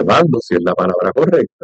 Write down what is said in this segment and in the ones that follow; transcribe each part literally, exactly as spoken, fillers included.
observando, si es la palabra correcta,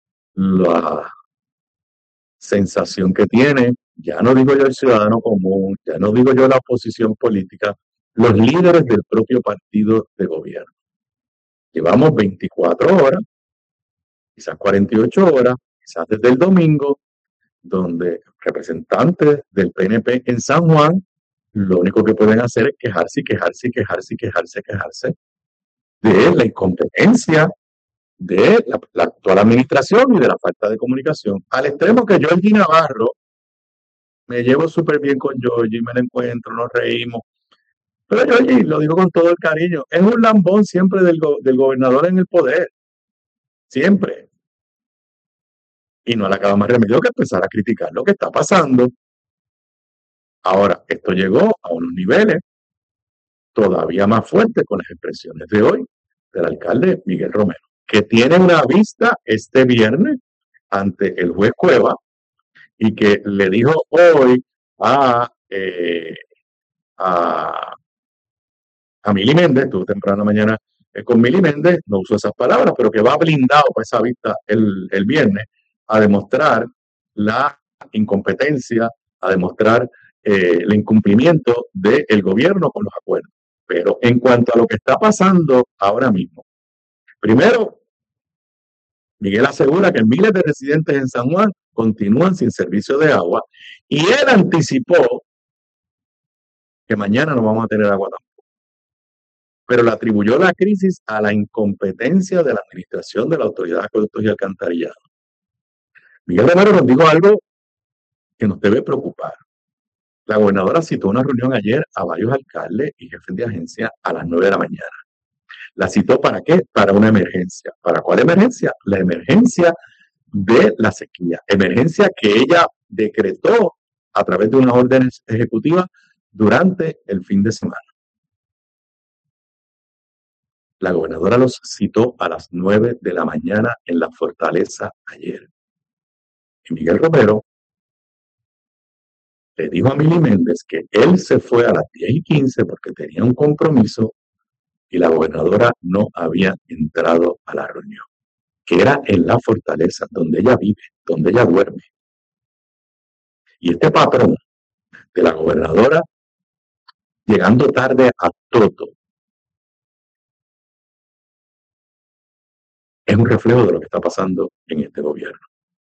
la sensación que tiene, ya no digo yo el ciudadano común, ya no digo yo la oposición política, los líderes del propio partido de gobierno. Llevamos veinticuatro horas, quizás cuarenta y ocho horas, quizás desde el domingo, donde representantes del P N P en San Juan lo único que pueden hacer es quejarse y quejarse y quejarse y quejarse, quejarse de la incompetencia de la, la actual administración y de la falta de comunicación, al extremo que Georgie Navarro, me llevo súper bien con Georgie, me la encuentro, nos reímos, pero Georgie, lo digo con todo el cariño, es un lambón siempre del, go, del gobernador en el poder, siempre, y no le acaba más remedio que empezar a criticar lo que está pasando. Ahora, esto llegó a unos niveles todavía más fuertes con las expresiones de hoy del alcalde Miguel Romero, que tiene una vista este viernes ante el juez Cueva y que le dijo hoy a, eh, a, a Mili Méndez, estuvo temprano mañana eh, con Mili Méndez, no usó esas palabras, pero que va blindado para esa vista el, el viernes a demostrar la incompetencia, a demostrar eh, el incumplimiento del gobierno con los acuerdos. Pero en cuanto a lo que está pasando ahora mismo, primero, Miguel asegura que miles de residentes en San Juan continúan sin servicio de agua y él anticipó que mañana no vamos a tener agua tampoco. Pero le atribuyó la crisis a la incompetencia de la administración de la Autoridad de Acueductos y Alcantarillados. Miguel Romero nos dijo algo que nos debe preocupar. La gobernadora citó una reunión ayer a varios alcaldes y jefes de agencia a las nueve de la mañana. ¿La citó para qué? Para una emergencia. ¿Para cuál emergencia? La emergencia de la sequía. Emergencia que ella decretó a través de unas órdenes ejecutivas durante el fin de semana. La gobernadora los citó a las nueve de la mañana en la Fortaleza ayer. Y Miguel Romero le dijo a Mili Méndez que él se fue a las diez y quince porque tenía un compromiso y la gobernadora no había entrado a la reunión, que era en la Fortaleza, donde ella vive, donde ella duerme. Y este patrón de la gobernadora llegando tarde a todo es un reflejo de lo que está pasando en este gobierno.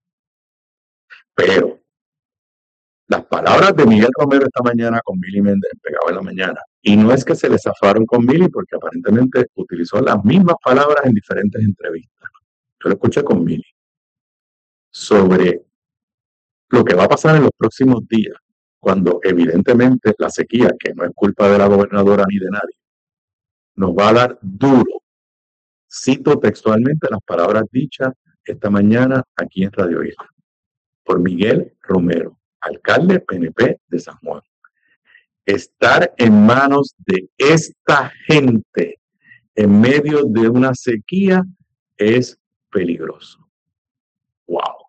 Pero las palabras de Miguel Romero esta mañana con Mili Méndez, pegado en la mañana, y no es que se le zafaron con Mili, porque aparentemente utilizó las mismas palabras en diferentes entrevistas. Yo lo escuché con Mili sobre lo que va a pasar en los próximos días, cuando evidentemente la sequía, que no es culpa de la gobernadora ni de nadie, nos va a dar duro. Cito textualmente las palabras dichas esta mañana aquí en Radio Isla por Miguel Romero, alcalde P N P de San Juan. Estar en manos de esta gente en medio de una sequía es peligroso. Wow.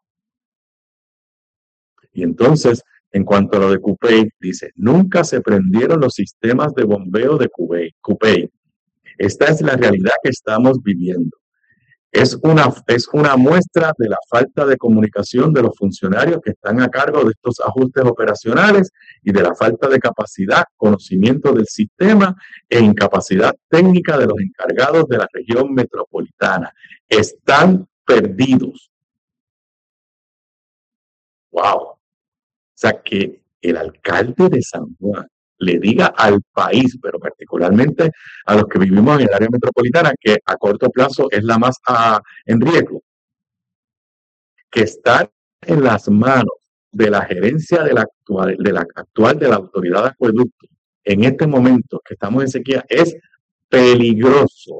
Y entonces, en cuanto a lo de Cupey, dice, nunca se prendieron los sistemas de bombeo de Cupey. Esta es la realidad que estamos viviendo. Es una, es una muestra de la falta de comunicación de los funcionarios que están a cargo de estos ajustes operacionales y de la falta de capacidad, conocimiento del sistema e incapacidad técnica de los encargados de la región metropolitana. Están perdidos. Wow. O sea, que el alcalde de San Juan le diga al país, pero particularmente a los que vivimos en el área metropolitana, que a corto plazo es la más a, en riesgo, que estar en las manos de la gerencia de la actual de la, actual de la Autoridad de Acueductos en este momento que estamos en sequía es peligroso.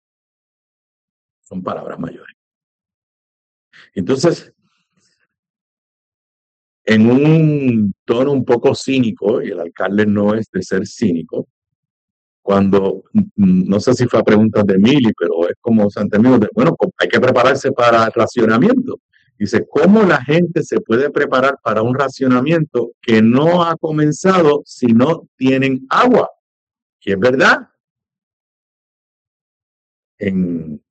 Son palabras mayores. Entonces, en un tono un poco cínico, y el alcalde no es de ser cínico, cuando, no sé si fue a preguntas de Mili, pero es como Santemiro, de, bueno, hay que prepararse para el racionamiento. Dice, ¿cómo la gente se puede preparar para un racionamiento que no ha comenzado si no tienen agua? Y es verdad. En